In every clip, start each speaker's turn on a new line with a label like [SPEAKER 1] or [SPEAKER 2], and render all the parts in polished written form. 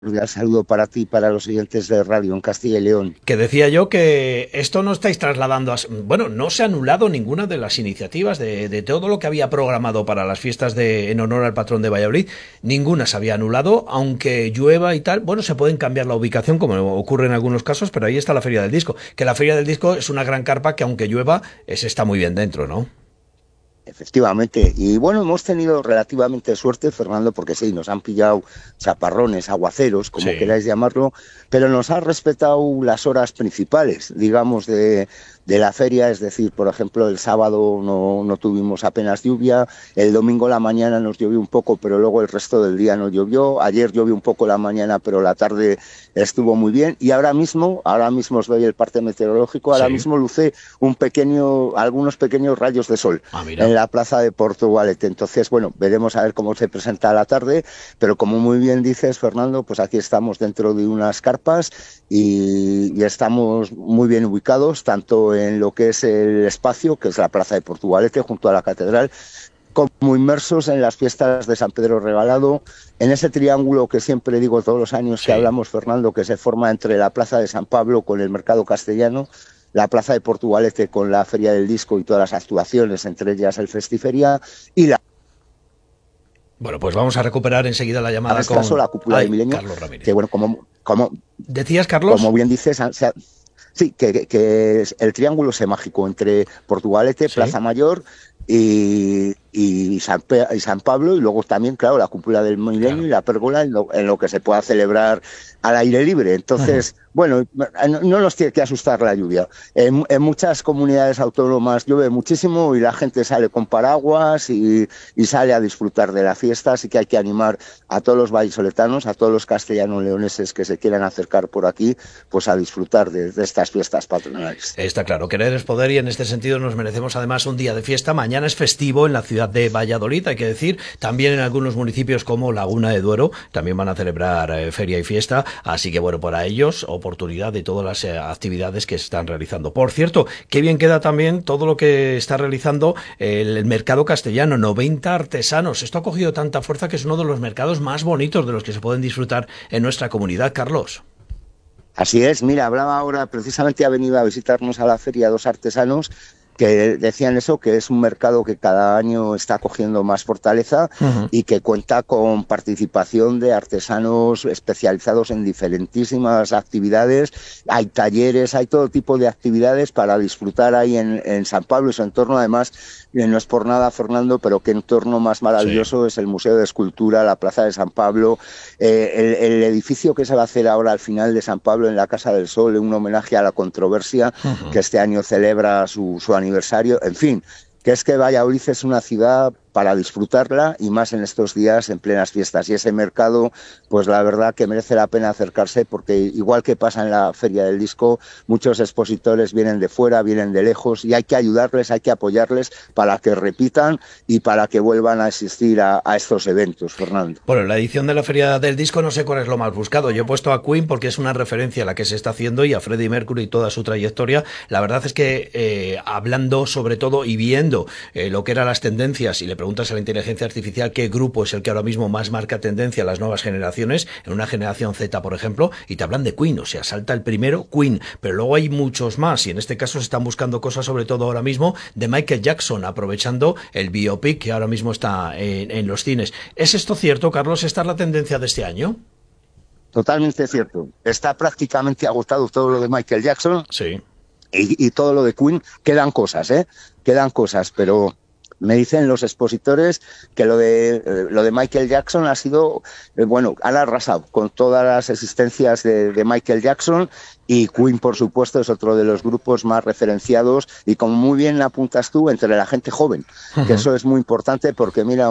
[SPEAKER 1] cordial saludo para ti y para los oyentes de radio en Castilla y León.
[SPEAKER 2] Que decía yo que esto no estáis trasladando a... Bueno, no se ha anulado ninguna de las iniciativas de todo lo que había programado para las fiestas en honor al patrón de Valladolid. Ninguna se había anulado, aunque llueva y tal. Bueno, se pueden cambiar la ubicación, como ocurre en algunos casos, pero ahí está la Feria del Disco. Que la Feria del Disco es una gran carpa que, aunque llueva, se está muy bien dentro, ¿no?
[SPEAKER 1] Efectivamente, y bueno, hemos tenido relativamente suerte, Fernando, porque sí, nos han pillado chaparrones, aguaceros, como
[SPEAKER 2] Sí.
[SPEAKER 1] queráis llamarlo, pero nos han respetado las horas principales, digamos, de la feria, es decir, por ejemplo, el sábado no tuvimos apenas lluvia, el domingo la mañana nos llovió un poco, pero luego el resto del día no llovió, ayer llovió un poco la mañana, pero la tarde estuvo muy bien, y ahora mismo os doy el parte meteorológico, ahora
[SPEAKER 2] Sí.
[SPEAKER 1] mismo luce algunos pequeños rayos de sol
[SPEAKER 2] Ah, mira.
[SPEAKER 1] en la plaza de Portugalete. Entonces, bueno, veremos a ver cómo se presenta a la tarde, pero como muy bien dices, Fernando, pues aquí estamos dentro de unas carpas y estamos muy bien ubicados, tanto en lo que es el espacio, que es la plaza de Portugalete, junto a la catedral, como inmersos en las fiestas de San Pedro Regalado, en ese triángulo que siempre digo todos los años que
[SPEAKER 2] Sí.
[SPEAKER 1] hablamos, Fernando, que se forma entre la plaza de San Pablo con el mercado castellano, la plaza de Portugalete con la Feria del Disco y todas las actuaciones, entre ellas el Festiferia, y
[SPEAKER 2] Bueno, pues vamos a recuperar enseguida la
[SPEAKER 1] en
[SPEAKER 2] llamada
[SPEAKER 1] este caso
[SPEAKER 2] con...
[SPEAKER 1] la cúpula del
[SPEAKER 2] Ay,
[SPEAKER 1] milenio,
[SPEAKER 2] Carlos
[SPEAKER 1] que
[SPEAKER 2] Ramírez.
[SPEAKER 1] bueno,
[SPEAKER 2] ¿Decías,
[SPEAKER 1] como
[SPEAKER 2] Carlos?
[SPEAKER 1] bien dices, sí, que el triángulo mágico entre Portugalete,
[SPEAKER 2] Sí.
[SPEAKER 1] Plaza Mayor y San Pablo, y luego también, claro, la cúpula del milenio
[SPEAKER 2] Claro.
[SPEAKER 1] y la pérgola en lo que se pueda celebrar al aire libre.
[SPEAKER 2] Ujú.
[SPEAKER 1] Entonces, bueno, no nos tiene que asustar la lluvia. En muchas comunidades autónomas llueve muchísimo y la gente sale con paraguas y sale a disfrutar de la fiesta, así que hay que animar a todos los vallisoletanos, a todos los castellano-leoneses que se quieran acercar por aquí, pues a disfrutar de estas fiestas patronales.
[SPEAKER 2] Está claro, querer es poder y en este sentido nos merecemos además un día de fiesta. Mañana es festivo en la ciudad de Valladolid, hay que decir. También en algunos municipios como Laguna de Duero también van a celebrar feria y fiesta. Así que bueno, para ellos, oportunidad de todas las actividades que se están realizando. Por cierto, qué bien queda también todo lo que está realizando el mercado castellano. 90 artesanos. Esto ha cogido tanta fuerza que es uno de los mercados más bonitos de los que se pueden disfrutar en nuestra comunidad, Carlos.
[SPEAKER 1] Así es, mira, hablaba ahora, precisamente ha venido a visitarnos a la feria dos artesanos que decían eso, que es un mercado que cada año está cogiendo más fortaleza
[SPEAKER 2] Ujú.
[SPEAKER 1] y que cuenta con participación de artesanos especializados en diferentísimas actividades. Hay talleres, hay todo tipo de actividades para disfrutar ahí en San Pablo y su entorno. Además, no es por nada, Fernando, pero qué entorno más
[SPEAKER 2] Sí.
[SPEAKER 1] maravilloso es el Museo de Escultura, la Plaza de San Pablo, el edificio que se va a hacer ahora al final de San Pablo en la Casa del Sol, en un homenaje a la controversia
[SPEAKER 2] Ujú.
[SPEAKER 1] que este año celebra su aniversario, en fin, que es que Valladolid es una ciudad para disfrutarla y más en estos días en plenas fiestas. Y ese mercado, pues la verdad que merece la pena acercarse porque igual que pasa en la Feria del Disco, muchos expositores vienen de fuera, vienen de lejos y hay que ayudarles, hay que apoyarles para que repitan y para que vuelvan a asistir a estos eventos, Fernando.
[SPEAKER 2] Bueno, la edición de la Feria del Disco no sé cuál es lo más buscado. Yo he puesto a Queen porque es una referencia a la que se está haciendo y a Freddie Mercury y toda su trayectoria. La verdad es que hablando sobre todo y viendo lo que eran las tendencias y le preguntas a la inteligencia artificial qué grupo es el que ahora mismo más marca tendencia a las nuevas generaciones, en una generación Z, por ejemplo, y te hablan de Queen, o sea, salta el primero Queen, pero luego hay muchos más y en este caso se están buscando cosas sobre todo ahora mismo de Michael Jackson, aprovechando el biopic que ahora mismo está en los cines. ¿Es esto cierto, Carlos? ¿Esta es la tendencia de este año?
[SPEAKER 1] Totalmente cierto. Está prácticamente agotado todo lo de Michael Jackson
[SPEAKER 2] Sí.
[SPEAKER 1] y todo lo de Queen. Quedan cosas, ¿eh? Quedan cosas, pero me dicen los expositores que lo de Michael Jackson ha sido, bueno, han arrasado con todas las existencias de Michael Jackson y Queen, por supuesto, es otro de los grupos más referenciados y como muy bien apuntas tú, entre la gente joven,
[SPEAKER 2] Uh
[SPEAKER 1] que
[SPEAKER 2] -huh.
[SPEAKER 1] eso es muy importante porque mira,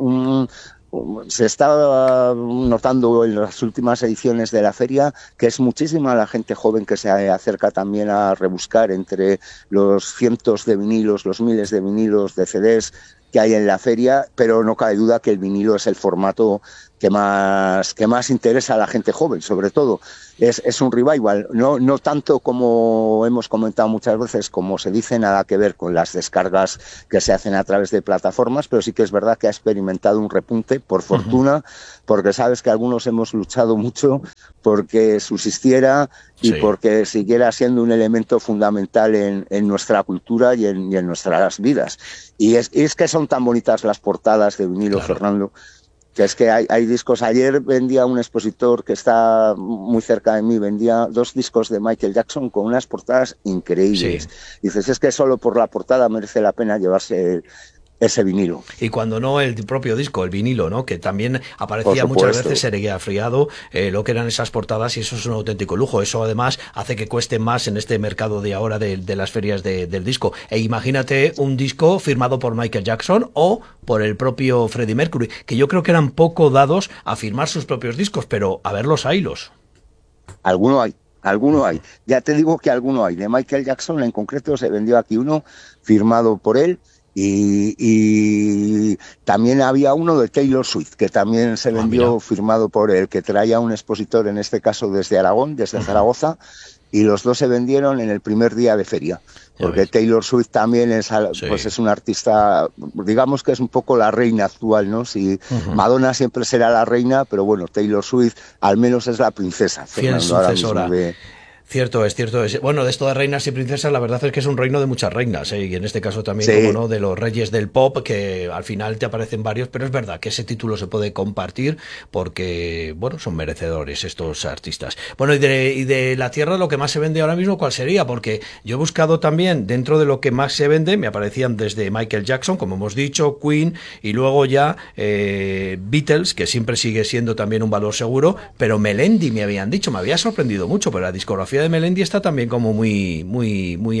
[SPEAKER 1] se está notando en las últimas ediciones de la feria que es muchísima la gente joven que se acerca también a rebuscar entre los cientos de vinilos, los miles de vinilos, de CDs que hay en la feria, pero no cabe duda que el vinilo es el formato que más interesa a la gente joven, sobre todo. Es un revival, no tanto como hemos comentado muchas veces, como se dice, nada que ver con las descargas que se hacen a través de plataformas, pero sí que es verdad que ha experimentado un repunte, por fortuna, porque sabes que algunos hemos luchado mucho porque subsistiera y porque siguiera siendo un elemento fundamental en nuestra cultura y en nuestras vidas. Y es que son tan bonitas las portadas de vinilo, claro. Fernando, que es que hay discos. Ayer vendía un expositor que está muy cerca de mí, vendía 2 discos de Michael Jackson con unas portadas increíbles. Dices, es que solo por la portada merece la pena llevarse ese vinilo.
[SPEAKER 2] Y cuando no el propio disco, el vinilo, ¿no? Que también aparecía muchas veces serigrafiado lo que eran esas portadas, y eso es un auténtico lujo. Eso además hace que cueste más en este mercado de ahora de las ferias del disco. E imagínate un disco firmado por Michael Jackson o por el propio Freddie Mercury, que yo creo que eran poco dados a firmar sus propios discos, pero a ver los haylos.
[SPEAKER 1] Alguno hay. Ya te digo que alguno hay. De Michael Jackson en concreto se vendió aquí uno firmado por él. Y también había uno de Taylor Swift, que también se vendió firmado por él, que traía un expositor, en este caso desde Aragón, desde Zaragoza, y los dos se vendieron en el primer día de feria, porque Taylor Swift también es un artista, digamos que es un poco la reina actual, ¿no? Si Madonna siempre será la reina, pero bueno, Taylor Swift al menos es la princesa.
[SPEAKER 2] Fiel sucesora. Cierto es. Bueno, de esto de reinas y princesas, la verdad es que es un reino de muchas reinas, y en este caso también, como no, de los reyes del pop, que al final te aparecen varios, pero es verdad que ese título se puede compartir porque, bueno, son merecedores estos artistas. Bueno, y de la tierra, lo que más se vende ahora mismo, ¿cuál sería? Porque yo he buscado también, dentro de lo que más se vende, me aparecían desde Michael Jackson, como hemos dicho, Queen, y luego ya Beatles, que siempre sigue siendo también un valor seguro, pero Melendi me habían dicho, me había sorprendido mucho, pero la discografía de Melendi está también como muy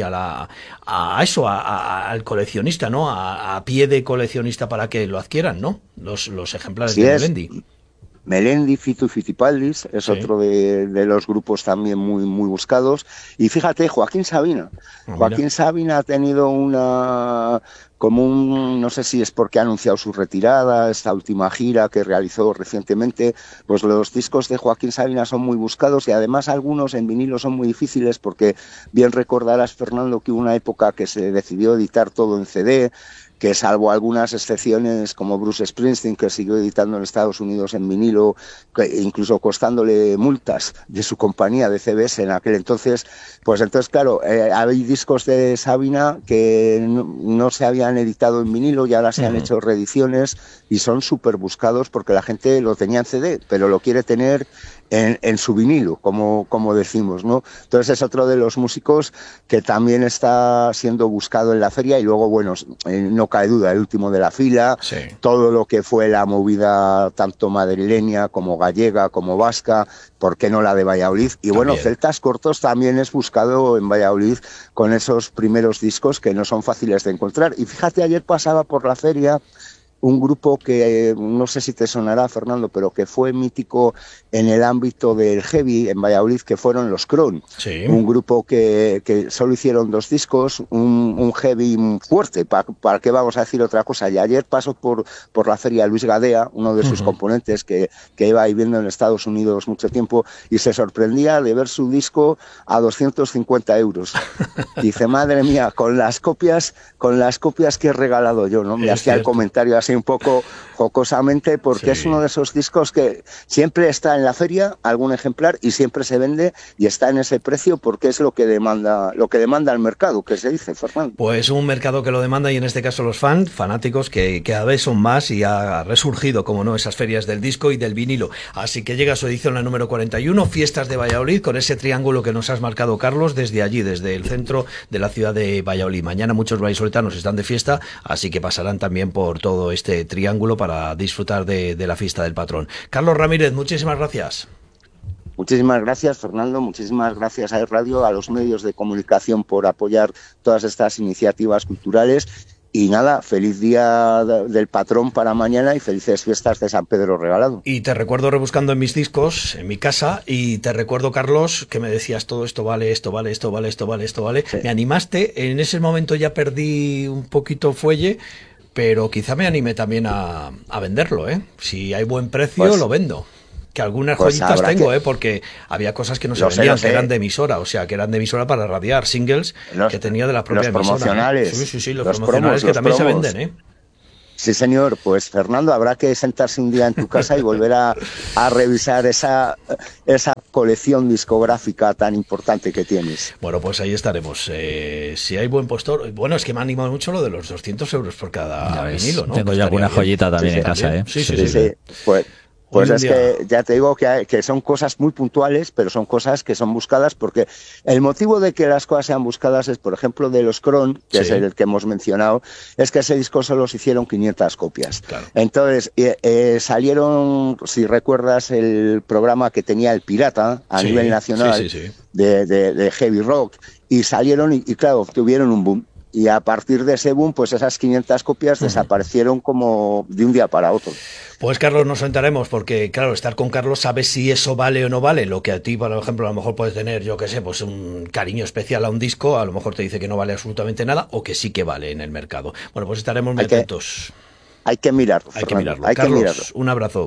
[SPEAKER 2] al coleccionista, ¿no? A pie de coleccionista para que lo adquieran, ¿no? Los ejemplares de Melendi.
[SPEAKER 1] Melendi, Fito y Fitipaldis es otro de los grupos también muy buscados. Y fíjate, Joaquín Sabina. Joaquín Sabina ha tenido no sé si es porque ha anunciado su retirada, esta última gira que realizó recientemente, pues los discos de Joaquín Sabina son muy buscados, y además algunos en vinilo son muy difíciles, porque bien recordarás, Fernando, que hubo una época que se decidió editar todo en CD, que salvo algunas excepciones como Bruce Springsteen, que siguió editando en Estados Unidos en vinilo, incluso costándole multas de su compañía de CBS en aquel entonces, pues entonces claro, hay discos de Sabina que no se habían editado en vinilo y ahora se han hecho reediciones y son súper buscados porque la gente lo tenía en CD, pero lo quiere tener en su vinilo, como decimos, ¿no? Entonces es otro de los músicos que también está siendo buscado en la feria. Y luego, bueno, no cae duda, el último de la fila, todo lo que fue la movida tanto madrileña como gallega como vasca, ¿por qué no la de Valladolid? Y también, bueno, Celtas Cortos también es buscado en Valladolid con esos primeros discos que no son fáciles de encontrar. Y fíjate, ayer pasaba por la feria un grupo que no sé si te sonará, Fernando, pero que fue mítico en el ámbito del heavy en Valladolid, que fueron los Kron. Un grupo que solo hicieron 2 discos, un heavy fuerte, ¿para qué vamos a decir otra cosa? Y ayer pasó por la feria Luis Gadea, uno de sus componentes que iba viviendo en Estados Unidos mucho tiempo, y se sorprendía de ver su disco a 250 euros. Dice, madre mía, con las copias que he regalado yo, ¿no? Me hacía el comentario así un poco jocosamente, porque es uno de esos discos que siempre está en la feria, algún ejemplar, y siempre se vende y está en ese precio porque es lo que demanda el mercado, que se dice, Fernando.
[SPEAKER 2] Pues un mercado que lo demanda, y en este caso los fanáticos, que cada vez son más, y ha resurgido, como no, esas ferias del disco y del vinilo. Así que llega su edición, la número 41, Fiestas de Valladolid, con ese triángulo que nos has marcado, Carlos, desde allí, desde el centro de la ciudad de Valladolid. Mañana muchos vallisoletanos están de fiesta, así que pasarán también por todo este triángulo para disfrutar de la fiesta del patrón. Carlos Ramírez, muchísimas gracias.
[SPEAKER 1] Muchísimas gracias, Fernando, muchísimas gracias a Radio, a los medios de comunicación por apoyar todas estas iniciativas culturales. Y nada, feliz día del patrón para mañana y felices fiestas de San Pedro Regalado.
[SPEAKER 2] Y te recuerdo rebuscando en mis discos, en mi casa, y te recuerdo, Carlos, que me decías todo esto vale, esto vale, esto vale, esto vale, esto vale. Sí. Me animaste, en ese momento ya perdí un poquito fuelle, pero quizá me anime también a venderlo, ¿eh? Si hay buen precio,
[SPEAKER 1] Pues-
[SPEAKER 2] lo vendo. Que algunas
[SPEAKER 1] Pues
[SPEAKER 2] joyitas
[SPEAKER 1] habrá
[SPEAKER 2] tengo,
[SPEAKER 1] que-
[SPEAKER 2] porque había cosas que no se
[SPEAKER 1] Lo sé,
[SPEAKER 2] vendían,
[SPEAKER 1] lo
[SPEAKER 2] que
[SPEAKER 1] sé.
[SPEAKER 2] eran de emisora, o sea, que eran de emisora para radiar, singles que tenía de la propia
[SPEAKER 1] los
[SPEAKER 2] emisora.
[SPEAKER 1] promocionales,
[SPEAKER 2] Sí, los
[SPEAKER 1] los
[SPEAKER 2] promocionales
[SPEAKER 1] promos,
[SPEAKER 2] que
[SPEAKER 1] los
[SPEAKER 2] también
[SPEAKER 1] promos.
[SPEAKER 2] se venden, ¿eh?
[SPEAKER 1] Sí, señor. Pues Fernando, habrá que sentarse un día en tu casa y volver a revisar esa colección discográfica tan importante que tienes.
[SPEAKER 2] Bueno, pues ahí estaremos. Si hay buen postor, bueno, es que me ha animado mucho lo de los 200 euros por
[SPEAKER 3] Ya
[SPEAKER 2] cada
[SPEAKER 3] ves,
[SPEAKER 2] vinilo, ¿no?
[SPEAKER 3] tengo
[SPEAKER 2] Que
[SPEAKER 3] yo alguna
[SPEAKER 2] estaría bien.
[SPEAKER 3] joyita también
[SPEAKER 1] Sí,
[SPEAKER 3] en
[SPEAKER 1] sí,
[SPEAKER 3] casa, ¿eh?
[SPEAKER 2] Sí.
[SPEAKER 1] Pues
[SPEAKER 2] Hoy un
[SPEAKER 1] es
[SPEAKER 2] día-
[SPEAKER 1] que ya te digo que son cosas muy puntuales, pero son cosas que son buscadas porque el motivo de que las cosas sean buscadas es, por ejemplo, de los Kron, que es
[SPEAKER 2] Sí.
[SPEAKER 1] el que hemos mencionado, es que ese disco solo se hicieron 500 copias.
[SPEAKER 2] Claro.
[SPEAKER 1] Entonces, salieron, si recuerdas, el programa que tenía El Pirata a
[SPEAKER 2] Sí,
[SPEAKER 1] nivel nacional
[SPEAKER 2] sí.
[SPEAKER 1] de heavy rock, y salieron y claro, tuvieron un boom. Y a partir de ese boom, pues esas 500 copias desaparecieron como de un día para otro.
[SPEAKER 2] Pues Carlos, nos sentaremos porque, claro, estar con Carlos sabes si eso vale o no vale. Lo que a ti, por ejemplo, a lo mejor puedes tener, yo qué sé, pues un cariño especial a un disco, a lo mejor te dice que no vale absolutamente nada o que sí que vale en el mercado. Bueno, pues estaremos muy atentos.
[SPEAKER 1] Hay que mirarlo,
[SPEAKER 2] Hay que
[SPEAKER 1] Fernando,
[SPEAKER 2] mirarlo.
[SPEAKER 1] hay que
[SPEAKER 2] Carlos,
[SPEAKER 1] mirarlo.
[SPEAKER 2] un abrazo.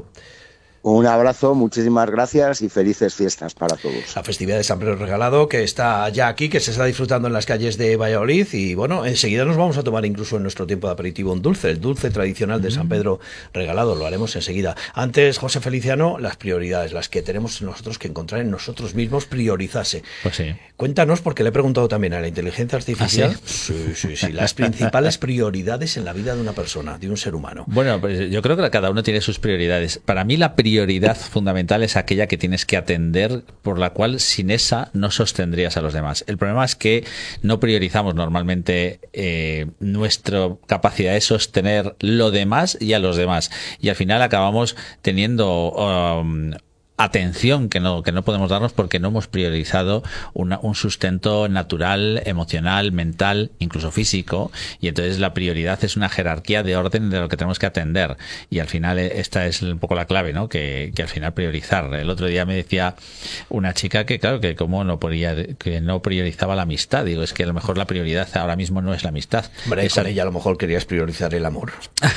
[SPEAKER 1] Un abrazo, muchísimas gracias y felices fiestas para todos.
[SPEAKER 2] La festividad de San Pedro Regalado, que está ya aquí, que se está disfrutando en las calles de Valladolid. Y bueno, enseguida nos vamos a tomar incluso en nuestro tiempo de aperitivo un dulce, el dulce tradicional de San Pedro Regalado. Lo haremos enseguida. Antes, José Feliciano, las prioridades, las que tenemos nosotros que encontrar en nosotros mismos, priorizarse.
[SPEAKER 3] Pues sí.
[SPEAKER 2] Cuéntanos, porque le he preguntado también a la inteligencia artificial.
[SPEAKER 3] ¿Ah,
[SPEAKER 2] Sí, las principales prioridades en la vida de una persona, de un ser humano.
[SPEAKER 3] Bueno, pues yo creo que cada uno tiene sus prioridades. Para mí la prioridad fundamental es aquella que tienes que atender, por la cual sin esa no sostendrías a los demás. El problema es que no priorizamos normalmente nuestra capacidad de sostener lo demás y a los demás. Y al final acabamos teniendo atención que no podemos darnos porque no hemos priorizado un sustento natural, emocional, mental, incluso físico, y entonces la prioridad es una jerarquía de orden de lo que tenemos que atender, y al final esta es un poco la clave, ¿no? Que al final priorizar. El otro día me decía una chica que claro, que cómo no priorizaba la amistad. Digo, es que a lo mejor la prioridad ahora mismo no es la amistad.
[SPEAKER 2] Hombre, con ella a lo mejor querías priorizar el amor.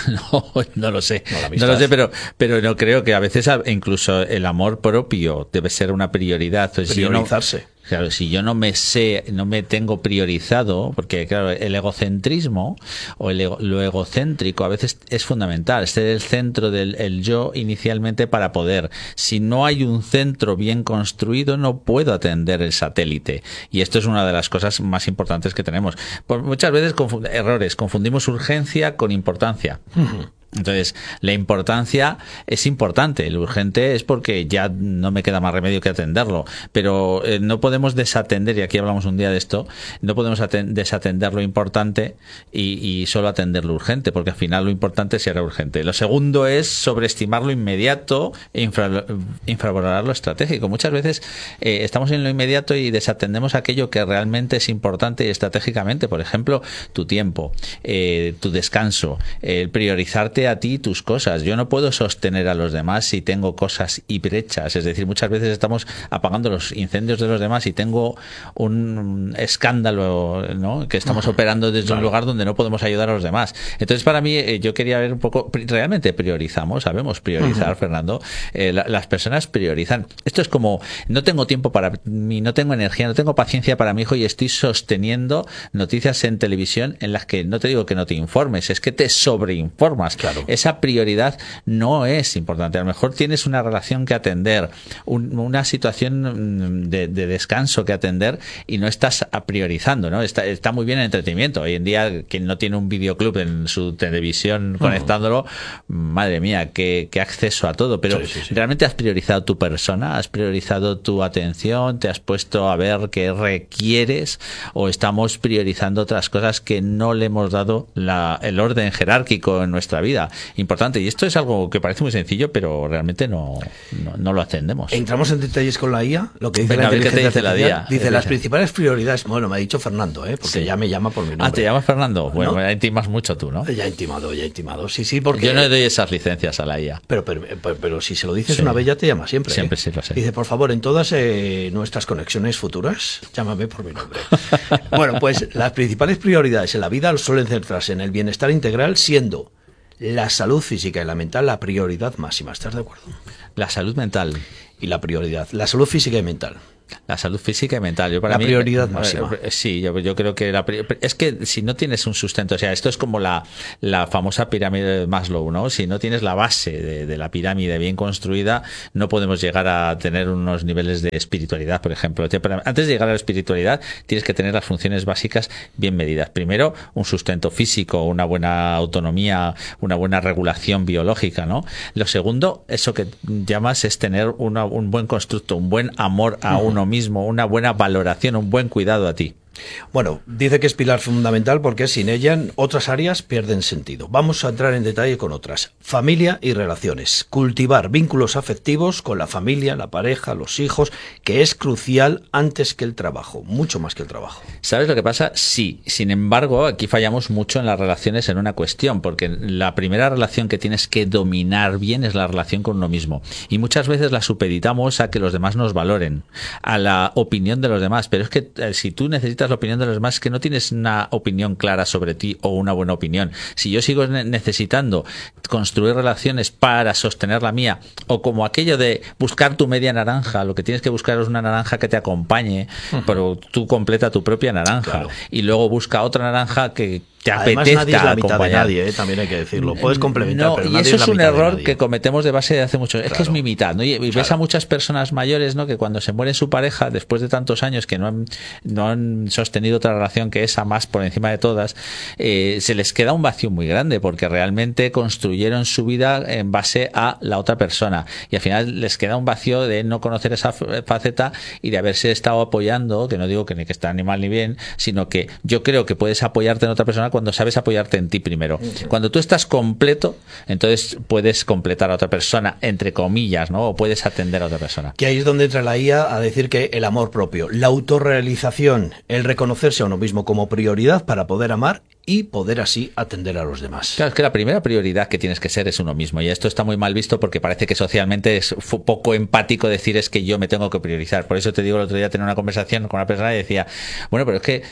[SPEAKER 3] No lo sé.
[SPEAKER 2] No, la
[SPEAKER 3] No lo
[SPEAKER 2] amistad.
[SPEAKER 3] sé, pero no creo que a veces incluso el amor propio debe ser una prioridad. Entonces,
[SPEAKER 2] Priorizarse.
[SPEAKER 3] Claro, si yo no me tengo priorizado, porque claro, el egocentrismo o lo egocéntrico a veces es fundamental, ser el centro del yo inicialmente para poder. Si no hay un centro bien construido, no puedo atender el satélite. Y esto es una de las cosas más importantes que tenemos. Muchas veces confundimos urgencia con importancia. Entonces, la importancia es importante, el urgente es porque ya no me queda más remedio que atenderlo, pero no podemos desatender, y aquí hablamos un día de esto, no podemos desatender lo importante y solo atender lo urgente, porque al final lo importante será urgente. Lo segundo es sobreestimar lo inmediato e infravalorar lo estratégico. Muchas veces estamos en lo inmediato y desatendemos aquello que realmente es importante y estratégicamente, por ejemplo, tu tiempo, tu descanso, el priorizarte a ti tus cosas. Yo no puedo sostener a los demás si tengo cosas hiperhechas. Es decir, muchas veces estamos apagando los incendios de los demás y tengo un escándalo, ¿no? Que estamos operando desde un lugar donde no podemos ayudar a los demás. Entonces, para mí, yo quería ver un poco, realmente priorizamos, sabemos priorizar, Fernando. Las personas priorizan. Esto es como, no tengo tiempo para mí, no tengo energía, no tengo paciencia para mi hijo y estoy sosteniendo noticias en televisión en las que no te digo que no te informes, es que te sobreinformas. Claro. Esa prioridad no es importante. A lo mejor tienes una relación que atender, una situación de descanso que atender y no estás priorizando, ¿no? Está muy bien el entretenimiento. Hoy en día, quien no tiene un videoclub en su televisión conectándolo, madre mía, qué acceso a todo. Pero
[SPEAKER 2] sí.
[SPEAKER 3] ¿realmente has priorizado tu persona? ¿Has priorizado tu atención? ¿Te has puesto a ver qué requieres? ¿O estamos priorizando otras cosas que no le hemos dado el orden jerárquico en nuestra vida? Importante, y esto es algo que parece muy sencillo, pero realmente no lo atendemos.
[SPEAKER 2] ¿Entramos en detalles con la IA? Lo que dice
[SPEAKER 3] Venga,
[SPEAKER 2] la
[SPEAKER 3] a ver qué te
[SPEAKER 2] inteligencia
[SPEAKER 3] de la día.
[SPEAKER 2] Dice, las principales prioridades, bueno, me ha dicho Fernando, porque ya me llama por mi nombre.
[SPEAKER 3] Ah, ¿te llamas Fernando? Bueno, ¿no? Ya intimas mucho tú, ¿no?
[SPEAKER 2] Ya he intimado, sí, porque...
[SPEAKER 3] Yo no le doy esas licencias a la IA.
[SPEAKER 2] Pero si se lo dices una vez ya te llama siempre.
[SPEAKER 3] Siempre sí lo sé.
[SPEAKER 2] Dice, por favor, en todas nuestras conexiones futuras, llámame por mi nombre. Bueno, pues las principales prioridades en la vida suelen centrarse en el bienestar integral, siendo la salud física y la mental la prioridad máxima. ¿Estás de acuerdo?
[SPEAKER 3] La salud mental.
[SPEAKER 2] Y la prioridad, la salud física y mental.
[SPEAKER 3] La salud física y mental. Yo para
[SPEAKER 2] la
[SPEAKER 3] mí,
[SPEAKER 2] prioridad máxima.
[SPEAKER 3] Sí, yo creo que es que si no tienes un sustento, o sea, esto es como la famosa pirámide de Maslow, ¿no? Si no tienes la base de la pirámide bien construida, no podemos llegar a tener unos niveles de espiritualidad, por ejemplo. Antes de llegar a la espiritualidad, tienes que tener las funciones básicas bien medidas. Primero, un sustento físico, una buena autonomía, una buena regulación biológica, ¿no? Lo segundo, eso que llamas es tener un buen constructo, un buen amor a uno mismo, una buena valoración, un buen cuidado a ti.
[SPEAKER 2] Bueno, dice que es pilar fundamental porque sin ella otras áreas pierden sentido. Vamos a entrar en detalle con otras. Familia y relaciones. Cultivar vínculos afectivos con la familia, la pareja, los hijos, que es crucial antes que el trabajo, mucho más que el trabajo.
[SPEAKER 3] ¿Sabes lo que pasa? Sí. Sin embargo, aquí fallamos mucho en las relaciones en una cuestión, porque la primera relación que tienes que dominar bien es la relación con uno mismo. Y muchas veces la supeditamos a que los demás nos valoren, a la opinión de los demás. Pero es que si tú necesitas la opinión de los demás, que no tienes una opinión clara sobre ti o una buena opinión. Si yo sigo necesitando construir relaciones para sostener la mía, o como aquello de buscar tu media naranja, lo que tienes que buscar es una naranja que te acompañe, pero tú completa tu propia naranja, claro. Y luego busca otra naranja que te
[SPEAKER 2] además,
[SPEAKER 3] apetezca
[SPEAKER 2] nadie es la mitad
[SPEAKER 3] acompañar.
[SPEAKER 2] De nadie, también hay que decirlo. Puedes complementar,
[SPEAKER 3] no,
[SPEAKER 2] pero
[SPEAKER 3] y
[SPEAKER 2] nadie
[SPEAKER 3] eso
[SPEAKER 2] es
[SPEAKER 3] es
[SPEAKER 2] la
[SPEAKER 3] un
[SPEAKER 2] mitad
[SPEAKER 3] error
[SPEAKER 2] de nadie.
[SPEAKER 3] que cometemos de base de hace mucho. Es que es mi mitad, ¿no? Y ves a muchas personas mayores, ¿no? Que cuando se muere su pareja, después de tantos años que no han sostenido otra relación que esa más por encima de todas, se les queda un vacío muy grande, porque realmente construyeron su vida en base a la otra persona, y al final les queda un vacío de no conocer esa faceta y de haberse estado apoyando, que no digo que ni que está ni mal ni bien, sino que yo creo que puedes apoyarte en otra persona cuando sabes apoyarte en ti primero. Cuando tú estás completo, entonces puedes completar a otra persona, entre comillas, ¿no? O puedes atender a otra persona.
[SPEAKER 2] Que ahí es donde entra la IA a decir que el amor propio, la autorrealización, el reconocerse a uno mismo como prioridad para poder amar y poder así atender a los demás.
[SPEAKER 3] Claro, es que la primera prioridad que tienes que ser es uno mismo, y esto está muy mal visto porque parece que socialmente es poco empático decir es que yo me tengo que priorizar. Por eso te digo, el otro día tenía una conversación con una persona y decía, bueno, pero es que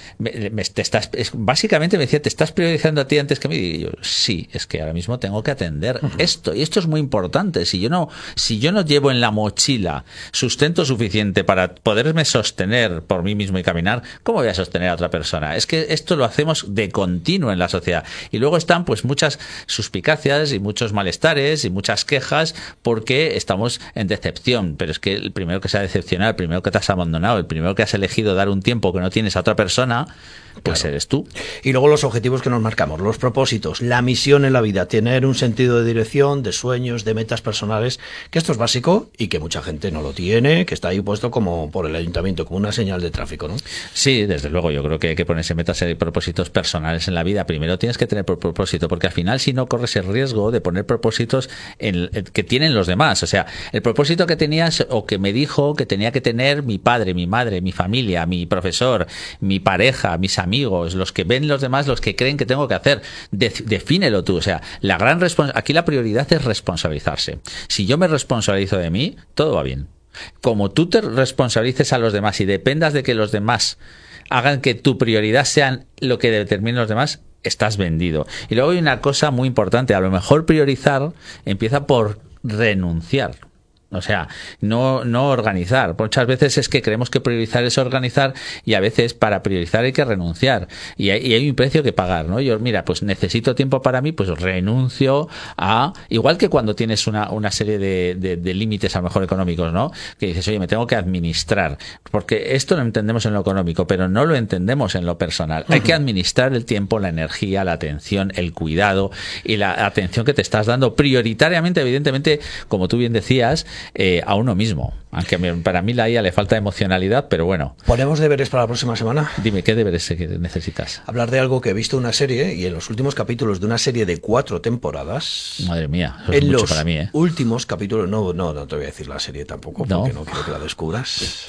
[SPEAKER 3] básicamente me decía, ¿te estás priorizando a ti antes que a mí? Y yo, sí, es que ahora mismo tengo que atender esto, y esto es muy importante. Si yo no llevo en la mochila sustento suficiente para poderme sostener por mí mismo y caminar, ¿cómo voy a sostener a otra persona? Es que esto lo hacemos de continuo en la sociedad, y luego están pues muchas suspicacias y muchos malestares y muchas quejas porque estamos en decepción. Pero es que el primero que se ha decepcionado, el primero que te has abandonado, el primero que has elegido dar un tiempo que no tienes a otra persona, pues claro, eres tú.
[SPEAKER 2] Y luego los objetivos que nos marcamos, los propósitos, la misión en la vida, tener un sentido de dirección, de sueños, de metas personales, que esto es básico y que mucha gente no lo tiene, que está ahí puesto como por el ayuntamiento, como una señal de tráfico, ¿no?
[SPEAKER 3] Sí, desde luego, yo creo que hay que ponerse metas y propósitos personales en la vida. Primero tienes que tener propósito, porque al final si no corres el riesgo de poner propósitos que tienen los demás. O sea, el propósito que tenías o que me dijo que tenía que tener mi padre, mi madre, mi familia, mi profesor, mi pareja, mis amigos, los que ven los demás, los que creen que tengo que hacer, defínelo tú. O sea, aquí la prioridad es responsabilizarse. Si yo me responsabilizo de mí, todo va bien. Como tú te responsabilices a los demás y dependas de que los demás hagan que tu prioridad sean lo que determinen los demás, estás vendido. Y luego hay una cosa muy importante, a lo mejor priorizar empieza por renunciar. O sea, no organizar. Muchas veces es que creemos que priorizar es organizar, y a veces para priorizar hay que renunciar. Y hay un precio que pagar, ¿no? Yo, mira, pues necesito tiempo para mí, pues renuncio a... Igual que cuando tienes una serie de límites, a lo mejor económicos, ¿no? Que dices, oye, me tengo que administrar. Porque esto lo entendemos en lo económico, pero no lo entendemos en lo personal. Hay que administrar el tiempo, la energía, la atención, el cuidado y la atención que te estás dando prioritariamente, evidentemente, como tú bien decías, a uno mismo. Aunque para mí la IA le falta emocionalidad, pero bueno.
[SPEAKER 2] ¿Ponemos deberes para la próxima semana?
[SPEAKER 3] Dime, ¿qué deberes necesitas?
[SPEAKER 2] Hablar de algo que he visto una serie, y en los últimos capítulos de una serie de 4 temporadas...
[SPEAKER 3] Madre mía, eso es mucho para mí, ¿eh?
[SPEAKER 2] Últimos capítulos... No te voy a decir la serie tampoco, porque no quiero que la descubras.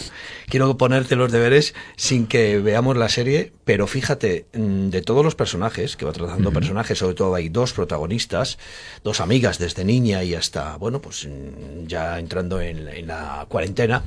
[SPEAKER 2] quiero ponerte los deberes sin que veamos la serie, pero fíjate, de todos los personajes, que va tratando personajes, sobre todo hay dos protagonistas, dos amigas desde niña y hasta, bueno, pues ya entrando en la cuarentena.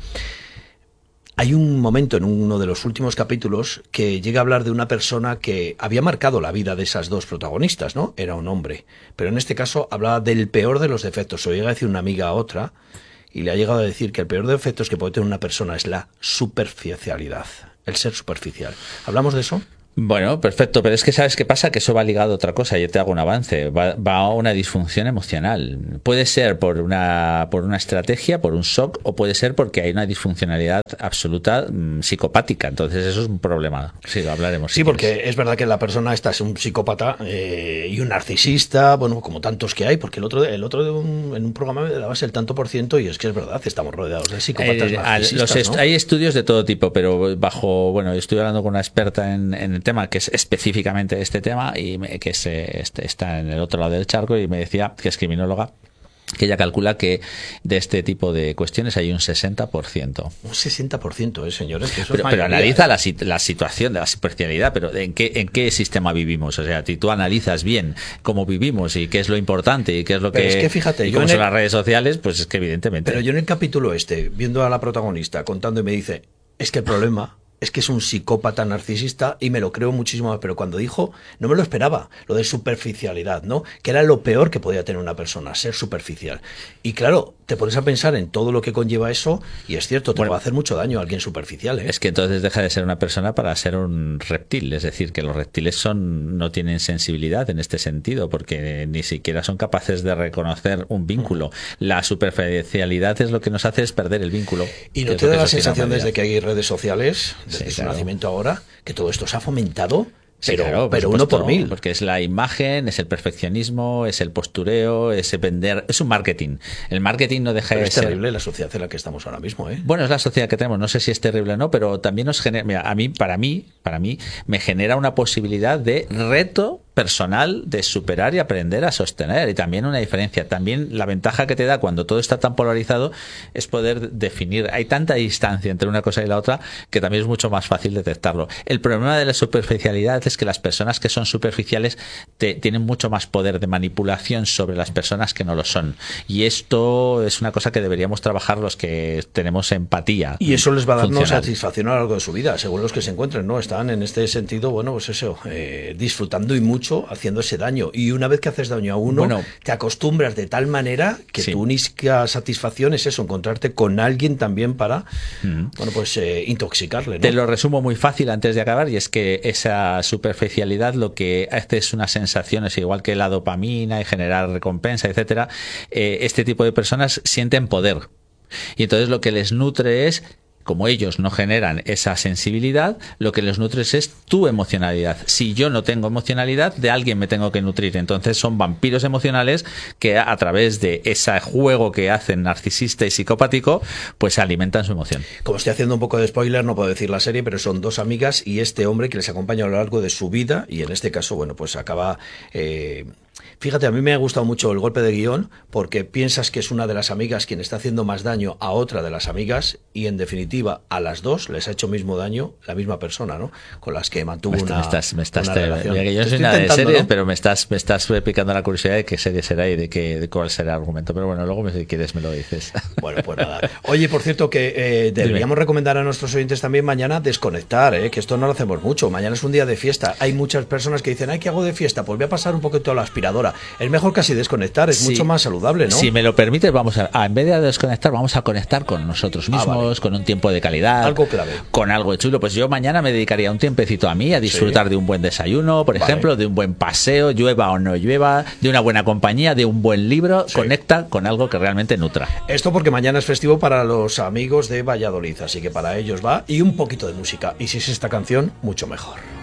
[SPEAKER 2] Hay un momento en uno de los últimos capítulos que llega a hablar de una persona que había marcado la vida de esas dos protagonistas, ¿no? Era un hombre. Pero en este caso hablaba del peor de los defectos. O llega a decir una amiga a otra y le ha llegado a decir que el peor de los defectos que puede tener una persona es la superficialidad, el ser superficial. ¿Hablamos de eso?
[SPEAKER 3] Bueno, perfecto, pero es que ¿sabes qué pasa? Que eso va ligado a otra cosa, yo te hago un avance, va a una disfunción emocional. Puede ser por una estrategia, por un shock, o puede ser porque hay una disfuncionalidad absoluta psicopática, entonces eso es un problema. Sí, lo hablaremos.
[SPEAKER 2] Sí, porque es verdad que la persona esta es un psicópata y un narcisista, bueno, como tantos que hay, porque el otro en un programa me dabas el tanto por ciento y es que es verdad, estamos rodeados de psicópatas narcisistas, ¿no?
[SPEAKER 3] Hay estudios de todo tipo, pero yo estoy hablando con una experta en tema que es específicamente este tema y que está en el otro lado del charco y me decía que es criminóloga, que ella calcula que de este tipo de cuestiones hay un 60%.
[SPEAKER 2] Un 60%, señores. Que eso
[SPEAKER 3] pero analiza la situación de la superficialidad, pero ¿en qué sistema vivimos? O sea, si tú analizas bien cómo vivimos y qué es lo importante y qué es lo
[SPEAKER 2] pero es que fíjate,
[SPEAKER 3] y cómo son las redes sociales, pues es que evidentemente.
[SPEAKER 2] Pero yo en el capítulo viendo a la protagonista contando y me dice, es que el problema es que es un psicópata narcisista y me lo creo muchísimo más, pero cuando dijo, no me lo esperaba, lo de superficialidad, ¿no? Que era lo peor que podía tener una persona, ser superficial. Y claro, te pones a pensar en todo lo que conlleva eso y es cierto, te va a hacer mucho daño a alguien superficial, ¿eh?
[SPEAKER 3] Es que entonces deja de ser una persona para ser un reptil, es decir, que los reptiles no tienen sensibilidad en este sentido, porque ni siquiera son capaces de reconocer un vínculo. La superficialidad es lo que nos hace es perder el vínculo.
[SPEAKER 2] ¿Y no te da la sensación desde que hay redes sociales, desde su nacimiento ahora, que todo esto se ha fomentado? Pero 1 por 1000.
[SPEAKER 3] Porque es la imagen, es el perfeccionismo, es el postureo, es vender, es un marketing. El marketing no deja de ser.
[SPEAKER 2] Es terrible la sociedad en la que estamos ahora mismo, ¿eh?
[SPEAKER 3] Bueno, es la sociedad que tenemos, no sé si es terrible o no, pero también nos genera, mira, para mí, me genera una posibilidad de reto personal de superar y aprender a sostener, y también una diferencia, también la ventaja que te da cuando todo está tan polarizado es poder definir, hay tanta distancia entre una cosa y la otra que también es mucho más fácil detectarlo. El problema de la superficialidad es que las personas que son superficiales tienen mucho más poder de manipulación sobre las personas que no lo son, y esto es una cosa que deberíamos trabajar los que tenemos empatía.
[SPEAKER 2] Y eso les va a dar una satisfacción a lo largo de su vida, según los que se encuentren, ¿no? Están en este sentido, bueno, pues eso, disfrutando y mucho haciendo ese daño, y una vez que haces daño a uno, te acostumbras de tal manera que tu única satisfacción es eso, encontrarte con alguien también para intoxicarle, ¿no?
[SPEAKER 3] Te lo resumo muy fácil antes de acabar, y es que esa superficialidad lo que hace es unas sensaciones, igual que la dopamina y generar recompensa, etcétera. Este tipo de personas sienten poder, y entonces lo que les nutre es, como ellos no generan esa sensibilidad, lo que les nutres es tu emocionalidad. Si yo no tengo emocionalidad, de alguien me tengo que nutrir. Entonces son vampiros emocionales que a través de ese juego que hacen narcisista y psicopático, pues alimentan su emoción.
[SPEAKER 2] Como estoy haciendo un poco de spoiler, no puedo decir la serie, pero son dos amigas y este hombre que les acompaña a lo largo de su vida, y en este caso, bueno, pues acaba... Fíjate, a mí me ha gustado mucho el golpe de guión, porque piensas que es una de las amigas quien está haciendo más daño a otra de las amigas, y en definitiva a las dos les ha hecho mismo daño la misma persona, ¿no? Con las que mantuvo una relación.
[SPEAKER 3] Yo no soy nada de series, ¿no? Pero me estás picando la curiosidad de qué serie será y de cuál será el argumento. Pero bueno, luego si quieres me lo dices.
[SPEAKER 2] Bueno, pues nada. Oye, por cierto, que deberíamos recomendar a nuestros oyentes también mañana desconectar, que esto no lo hacemos mucho. Mañana es un día de fiesta. Hay muchas personas que dicen, ay, ¿qué hago de fiesta? Pues voy a pasar un poquito a la aspiradora. Es mejor casi desconectar, es mucho más saludable, ¿no?
[SPEAKER 3] Si me lo permites, vamos en vez de desconectar, vamos a conectar con nosotros mismos, con un tiempo de calidad,
[SPEAKER 2] algo clave,
[SPEAKER 3] con algo chulo. Pues yo mañana me dedicaría un tiempecito a mí, a disfrutar de un buen desayuno, por ejemplo, de un buen paseo, llueva o no llueva, de una buena compañía, de un buen libro. Conecta con algo que realmente nutra.
[SPEAKER 2] Esto porque mañana es festivo para los amigos de Valladolid, así que para ellos va, y un poquito de música, y si es esta canción, mucho mejor.